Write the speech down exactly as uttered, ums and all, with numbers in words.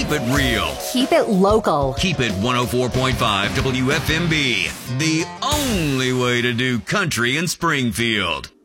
keep it real. Keep it local. Keep it one oh four point five W F M B. The only way to do country in Springfield.